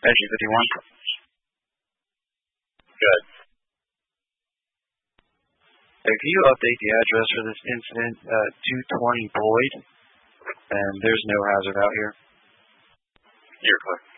Edgy 51. Good. Hey, can you update the address for this incident? 220 Boyd, and there's no hazard out here. You're clear.